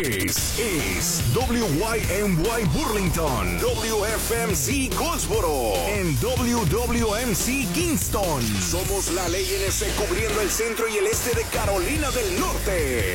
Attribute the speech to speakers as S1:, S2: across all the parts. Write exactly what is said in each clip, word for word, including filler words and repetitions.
S1: es, es W Y M Y Burlington, W F M C Goldsboro, en W W M C Kingston. Somos la ley N S cubriendo el centro y el este de Carolina del Norte.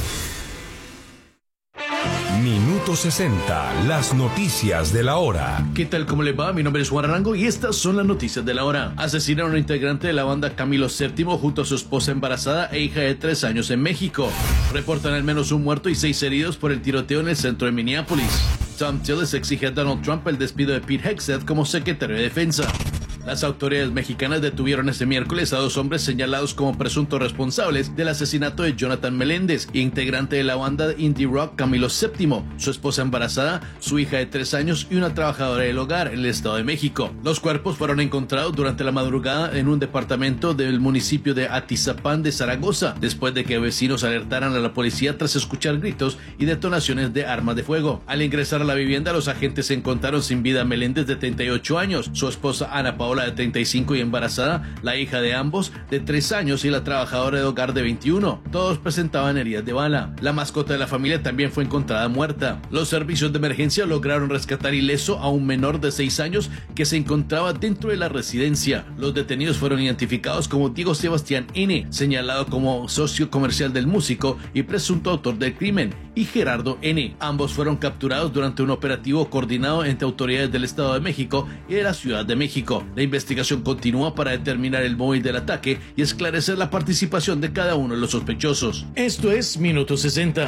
S1: Minuto sesenta, las noticias de la hora.
S2: ¿Qué tal? ¿Cómo le va? Mi nombre es Juan Arango y estas son las noticias de la hora. Asesinaron a un integrante de la banda Camilo séptimo junto a su esposa embarazada e hija de tres años en México. Reportan al menos un muerto y seis heridos por el tiroteo en el centro de Minneapolis. Tom Tillis exige a Donald Trump el despido de Pete Hegseth como secretario de Defensa. Las autoridades mexicanas detuvieron este miércoles a dos hombres señalados como presuntos responsables del asesinato de Jonathan Meléndez, integrante de la banda indie rock Camilo séptimo, su esposa embarazada, su hija de tres años y una trabajadora del hogar en el Estado de México. Los cuerpos fueron encontrados durante la madrugada en un departamento del municipio de Atizapán de Zaragoza, después de que vecinos alertaran a la policía tras escuchar gritos y detonaciones de armas de fuego. Al ingresar a la vivienda, los agentes encontraron sin vida a Meléndez de treinta y ocho años, su esposa Ana Paola de treinta y cinco y embarazada, la hija de ambos de tres años y la trabajadora de hogar de veintiuno. Todos presentaban heridas de bala. La mascota de la familia también fue encontrada muerta. Los servicios de emergencia lograron rescatar ileso a un menor de seis años que se encontraba dentro de la residencia. Los detenidos fueron identificados como Diego Sebastián N., señalado como socio comercial del músico y presunto autor del crimen, y Gerardo N. Ambos fueron capturados durante un operativo coordinado entre autoridades del Estado de México y de la Ciudad de México. La investigación continúa para determinar el móvil del ataque y esclarecer la participación de cada uno de los sospechosos. Esto es Minuto sesenta.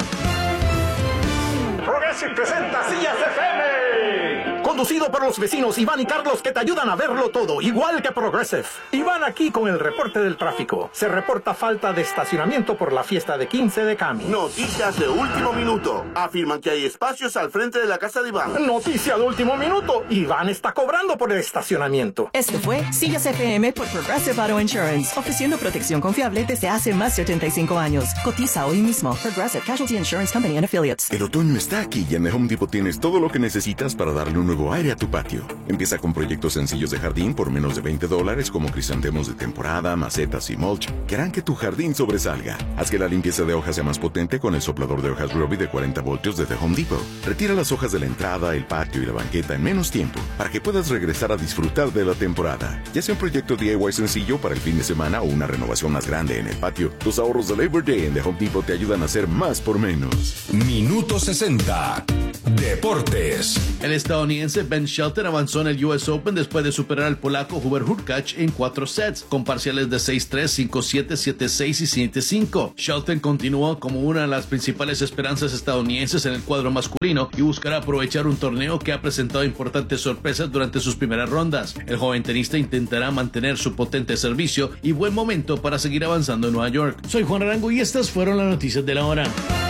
S3: Progressive presenta Sillas F M. Conducido por los vecinos Iván y Carlos, que te ayudan a verlo todo, igual que Progressive. Iván aquí con el reporte del tráfico. Se reporta falta de estacionamiento por la fiesta de quince de Cami.
S4: Noticias de último minuto. Afirman que hay espacios al frente de la casa de Iván.
S3: Noticia de último minuto. Iván está cobrando por el estacionamiento.
S5: Esto fue Sillas F M por Progressive Auto Insurance, ofreciendo protección confiable desde hace más de ochenta y cinco años. Cotiza hoy mismo. Progressive Casualty Insurance Company and Affiliates.
S6: El otoño está aquí y en The Home Depot tienes todo lo que necesitas para darle un nuevo aire a tu patio. Empieza con proyectos sencillos de jardín por menos de veinte dólares, como crisantemos de temporada, macetas y mulch, que harán que tu jardín sobresalga. Haz que la limpieza de hojas sea más potente con el soplador de hojas Robbie de cuarenta voltios de The Home Depot. Retira las hojas de la entrada, el patio y la banqueta en menos tiempo, para que puedas regresar a disfrutar de la temporada. Ya sea un proyecto D I Y sencillo para el fin de semana o una renovación más grande en el patio, los ahorros de Labor Day en The Home Depot te ayudan a hacer más por menos.
S1: Minuto sesenta, Deportes.
S2: El estadounidense Ben Shelton avanzó en el U S Open después de superar al polaco Hubert Hurkacz en cuatro sets, con parciales de seis tres, cinco siete, siete seis y siete cinco. Shelton continuó como una de las principales esperanzas estadounidenses en el cuadro masculino y buscará aprovechar un torneo que ha presentado importantes sorpresas durante sus primeras rondas. El joven tenista intentará mantener su potente servicio y buen momento para seguir avanzando en Nueva York. Soy Juan Arango y estas fueron las noticias de la hora.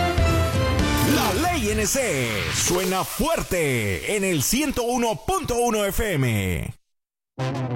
S1: La ley N C suena fuerte en el ciento uno punto uno F M.